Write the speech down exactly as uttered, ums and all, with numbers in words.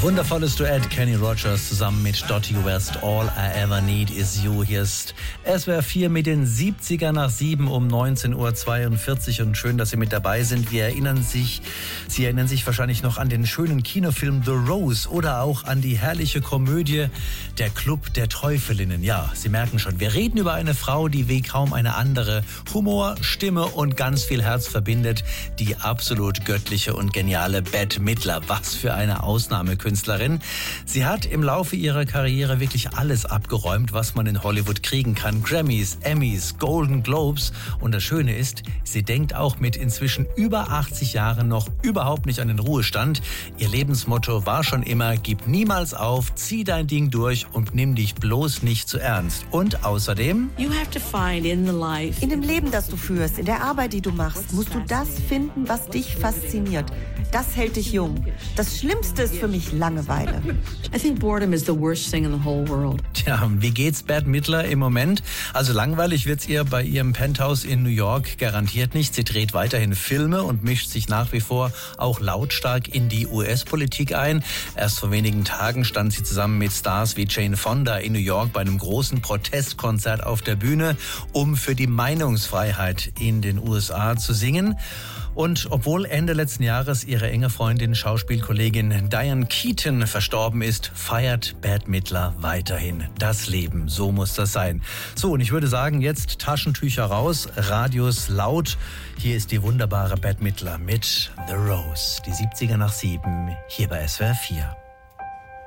Wundervolles Duett, Kenny Rogers zusammen mit Dottie West. All I Ever Need Is You. Hier ist S W R vier mit den siebziger nach sieben um neunzehn Uhr zweiundvierzig und schön, dass Sie mit dabei sind. Wir erinnern sich, Sie erinnern sich wahrscheinlich noch an den schönen Kinofilm The Rose oder auch an die herrliche Komödie Der Club der Teufelinnen. Ja, Sie merken schon, wir reden über eine Frau, die wie kaum eine andere Humor, Stimme und ganz viel Herz verbindet. Die absolut göttliche und geniale Bette Midler. Was für eine Ausnahmekünstlerin. Sie hat im Laufe ihrer Karriere wirklich alles abgeräumt, was man in Hollywood kriegen kann. Grammys, Emmys, Golden Globes. Und das Schöne ist, sie denkt auch mit inzwischen über achtzig Jahren noch überhaupt nicht an den Ruhestand. Ihr Lebensmotto war schon immer, gib niemals auf, zieh dein Ding durch und nimm dich bloß nicht zu ernst. Und außerdem... You have to find in the life. In dem Leben, das du führst, in der Arbeit, die du machst, musst du das finden, was dich fasziniert. Das hält dich jung. Das Schlimmste ist für mich Langeweile. I think boredom is the worst thing in the whole world. Tja, wie geht's Bette Midler im Moment? Also langweilig wird's ihr bei ihrem Penthouse in New York garantiert nicht. Sie dreht weiterhin Filme und mischt sich nach wie vor auch lautstark in die U S-Politik ein. Erst vor wenigen Tagen stand sie zusammen mit Stars wie Jane Fonda in New York bei einem großen Protestkonzert auf der Bühne, um für die Meinungsfreiheit in den U S A zu singen. Und obwohl Ende letzten Jahres ihre enge Freundin, Schauspielkollegin Diane Keaton verstorben ist, feiert Bette Midler weiterhin das Leben. So muss das sein. So, und ich würde sagen, jetzt Taschentücher raus, Radios laut. Hier ist die wunderbare Bette Midler mit The Rose. Die siebziger nach sieben, hier bei S W R vier.